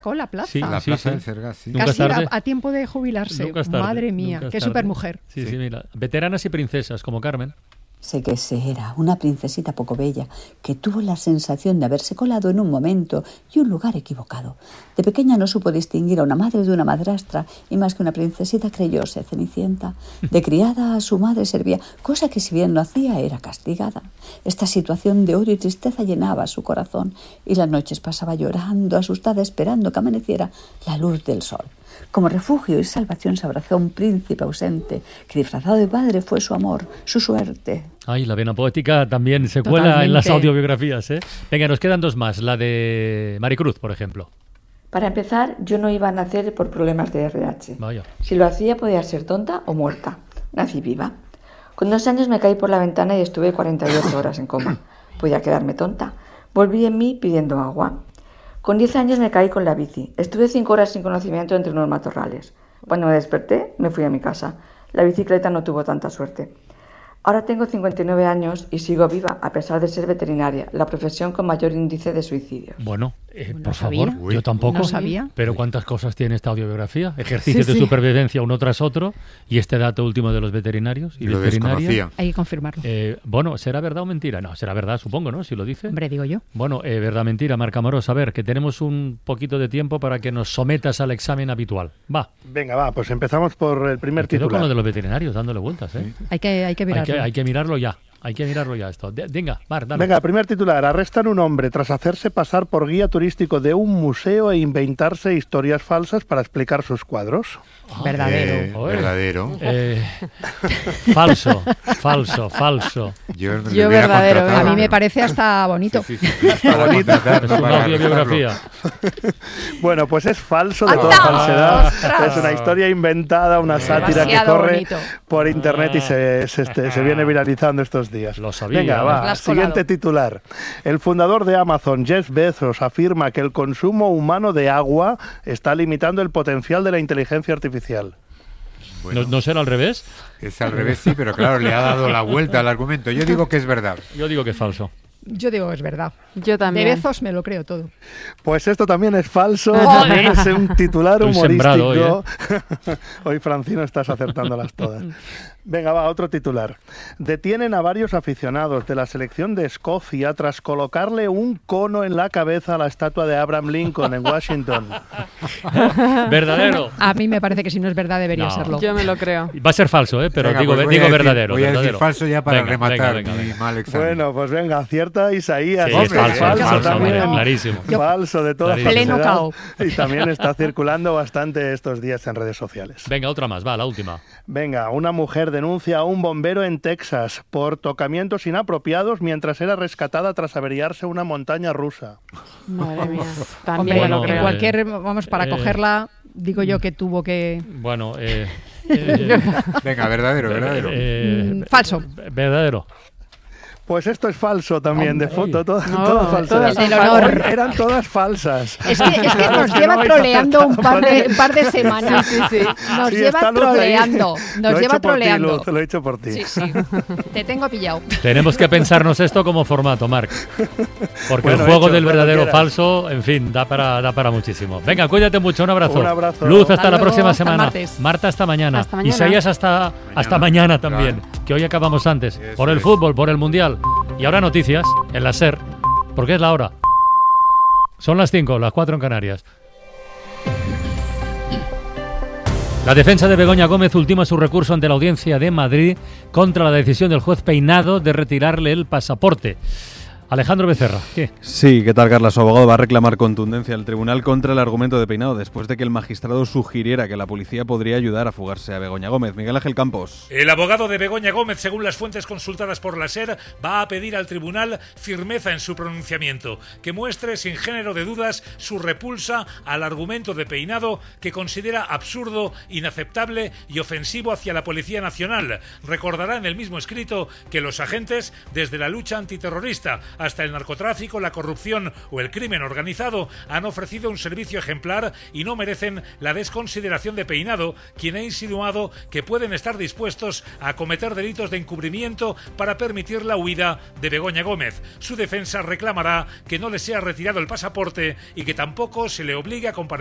Con la plaza. Sí, La plaza del Cergas, sí. Casi a tiempo de jubilarse. Madre mía, qué supermujer. Sí, mira. Veteranas y princesas, como Carmen. Sé que era una princesita poco bella que tuvo la sensación de haberse colado en un momento y un lugar equivocado. De pequeña no supo distinguir a una madre de una madrastra y más que una princesita creyóse Cenicienta. De criada a su madre servía, cosa que si bien no hacía era castigada. Esta situación de odio y tristeza llenaba su corazón y las noches pasaba llorando, asustada, esperando que amaneciera la luz del sol. Como refugio y salvación se abrazó a un príncipe ausente, que disfrazado de padre fue su amor, su suerte. Ay, la vena poética también se cuela en las audiobiografías, ¿eh? Venga, nos quedan dos más, la de Maricruz, por ejemplo. Para empezar, yo no iba a nacer por problemas de RH. Vaya. Si lo hacía podía ser tonta o muerta. Nací viva. Con 2 años me caí por la ventana y estuve 48 horas en coma. Podía quedarme tonta. Volví en mí pidiendo agua. Con 10 años me caí con la bici. Estuve 5 horas sin conocimiento entre unos matorrales. Cuando me desperté, me fui a mi casa. La bicicleta no tuvo tanta suerte. Ahora tengo 59 años y sigo viva, a pesar de ser veterinaria, la profesión con mayor índice de suicidios. Bueno, por favor, yo tampoco. No sabía. Pero ¿cuántas cosas tiene esta audiobiografía? Ejercicios de supervivencia uno tras otro y este dato último de los veterinarios y veterinarias. Hay que confirmarlo. Bueno, ¿será verdad o mentira? No, será verdad, supongo, ¿no? Si lo dice. Hombre, digo yo. Bueno, verdad, mentira, Marc Amorós. A ver, que tenemos un poquito de tiempo para que nos sometas al examen habitual. Va. Venga, va, pues empezamos por el primer titular. Con lo de los veterinarios, dándole vueltas, ¿eh? Hay que mirarlo. Hay que mirarlo ya. Hay que mirarlo ya esto. Venga, Mar, dale. Venga, primer titular. Arrestan un hombre tras hacerse pasar por guía turístico de un museo e inventarse historias falsas para explicar sus cuadros. Verdadero. Verdadero. Falso. Yo verdadero. A mí me parece hasta bonito. Sí. Bonito. Es una autobiografía. Bueno, pues es falso de toda falsedad. ¡Ostras! Es una historia inventada, una sátira que corre por internet y se viene viralizando estos días. Lo sabía. Venga, va. Siguiente titular. El fundador de Amazon, Jeff Bezos, afirma que el consumo humano de agua está limitando el potencial de la inteligencia artificial. Bueno, ¿No será al revés? Es al revés, sí, pero claro, le ha dado la vuelta al argumento. Yo digo que es verdad. Yo digo que es falso. Yo digo que es verdad. Yo también. De Bezos me lo creo todo. Pues esto también es falso. También es un titular humorístico. Hoy, Hoy, Francino, estás acertándolas todas. Venga, va, otro titular. Detienen a varios aficionados de la selección de Escocia tras colocarle un cono en la cabeza a la estatua de Abraham Lincoln en Washington. ¿Verdadero? A mí me parece que si no es verdad debería serlo. Yo me lo creo. Va a ser falso, pero venga, digo verdadero. Voy a decir falso ya para rematar venga. mi mal examen. Bueno, pues venga, acierta Isaías. Sí, es falso también. Clarísimo. Falso de toda Pleno cao. Y también está circulando bastante estos días en redes sociales. Venga, otra más, va, la última. Venga, una mujer denuncia a un bombero en Texas por tocamientos inapropiados mientras era rescatada tras averiarse una montaña rusa. Madre mía. Hombre, También en cualquier, para cogerla, digo yo que tuvo que... Bueno, venga, verdadero. Falso. Verdadero. Pues esto es falso también, de foto, todas falsas. Todas el honor. Eran todas falsas. Es que nos lleva troleando un par de semanas. Sí. Nos lleva troleando. Lo he hecho por ti. Sí. Te tengo pillado. Tenemos que pensarnos esto como formato, Marc. Porque el juego del verdadero falso, en fin, da para muchísimo. Venga, cuídate mucho, un abrazo. Un abrazo. Luz, hasta la próxima semana. Martes. Marta, hasta mañana. Hasta mañana. Isaías, hasta mañana también. Claro. Que hoy acabamos antes. Por el fútbol, por el Mundial. Y ahora noticias en la SER, porque es la hora. Son las 5, las 4 en Canarias. La defensa de Begoña Gómez ultima su recurso ante la Audiencia de Madrid contra la decisión del juez Peinado de retirarle el pasaporte. Alejandro Becerra, ¿qué? Sí, ¿qué tal, Carla? Su abogado va a reclamar contundencia al tribunal contra el argumento de Peinado después de que el magistrado sugiriera que la policía podría ayudar a fugarse a Begoña Gómez. Miguel Ángel Campos. El abogado de Begoña Gómez, según las fuentes consultadas por la SER, va a pedir al tribunal firmeza en su pronunciamiento, que muestre sin género de dudas su repulsa al argumento de Peinado, que considera absurdo, inaceptable y ofensivo hacia la Policía Nacional. Recordará en el mismo escrito que los agentes, desde la lucha antiterrorista hasta el narcotráfico, la corrupción o el crimen organizado han ofrecido un servicio ejemplar y no merecen la desconsideración de Peinado, quien ha insinuado que pueden estar dispuestos a cometer delitos de encubrimiento para permitir la huida de Begoña Gómez. Su defensa reclamará que no le sea retirado el pasaporte y que tampoco se le obligue a comparecer